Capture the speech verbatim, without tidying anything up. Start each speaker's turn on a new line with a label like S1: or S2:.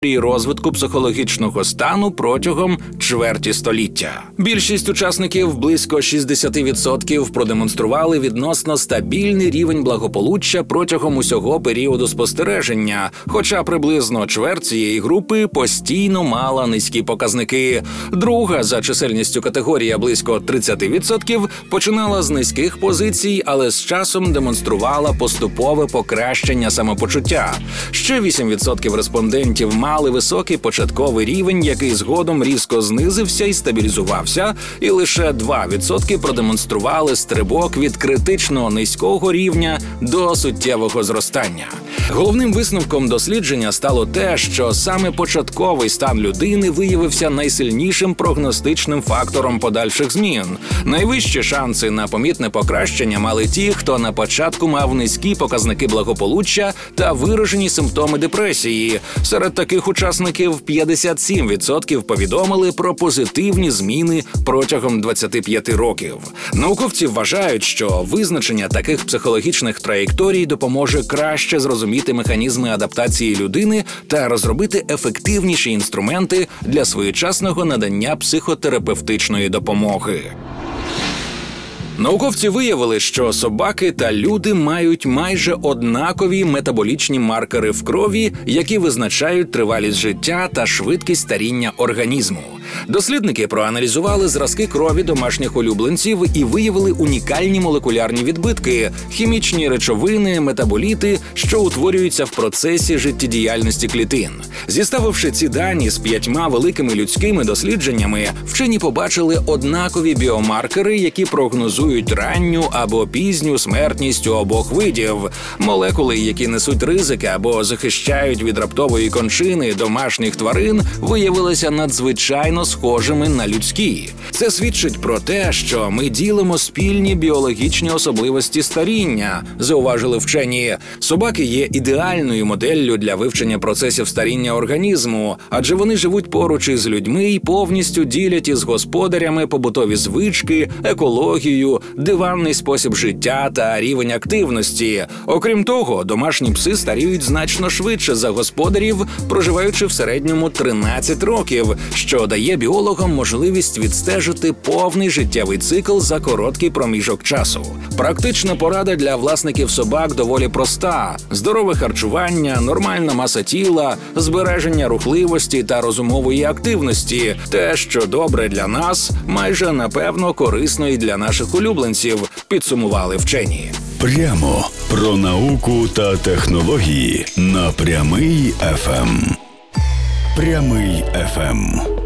S1: і розвитку психологічного стану протягом чверті століття. Більшість учасників, близько шістдесят відсотків, продемонстрували відносно стабільний рівень благополуччя протягом усього періоду спостереження, хоча приблизно чверть цієї групи постійно мала низькі показники. Друга за чисельністю категорія, близько тридцять відсотків, починала з низьких позицій, але з часом демонструвала поступове покращення самопочуття. Ще вісім відсотків респондентів мали високий початковий рівень, який згодом різко знизився і стабілізувався, і лише два відсотки продемонстрували стрибок від критично низького рівня до суттєвого зростання. Головним висновком дослідження стало те, що саме початковий стан людини виявився найсильнішим прогностичним фактором подальших змін. Найвищі шанси на помітне покращення мали ті, хто на початку мав низькі показники благополуччя та виражені симптоми депресії. Серед таких учасників п'ятдесят сім відсотків повідомили про позитивні зміни протягом двадцяти п'яти років. Науковці вважають, що визначення таких психологічних траєкторій допоможе краще зрозуміти механізми адаптації людини та розробити ефективніші інструменти для своєчасного надання психотерапевтичної допомоги. Науковці виявили, що собаки та люди мають майже однакові метаболічні маркери в крові, які визначають тривалість життя та швидкість старіння організму. Дослідники проаналізували зразки крові домашніх улюбленців і виявили унікальні молекулярні відбитки – хімічні речовини, метаболіти, що утворюються в процесі життєдіяльності клітин. Зіставивши ці дані з п'ятьма великими людськими дослідженнями, вчені побачили однакові біомаркери, які прогнозують ранню або пізню смертність у обох видів. Молекули, які несуть ризики або захищають від раптової кончини домашніх тварин, виявилися надзвичайно схожими на людські. Це свідчить про те, що ми ділимо спільні біологічні особливості старіння, зауважили вчені. Собаки є ідеальною моделлю для вивчення процесів старіння організму, адже вони живуть поруч із людьми і повністю ділять із господарями побутові звички, екологію, диванний спосіб життя та рівень активності. Окрім того, домашні пси старіють значно швидше за господарів, проживаючи в середньому тринадцять років, що дає біологам можливість відстежити повний життєвий цикл за короткий проміжок часу. Практична порада для власників собак доволі проста: здорове харчування, нормальна маса тіла, збереження рухливості та розумової активності. Те, що добре для нас, майже напевно корисно і для наших улюбленців, підсумували вчені.
S2: Прямо про науку та технології на Прямий еф ем. Прямий еф ем.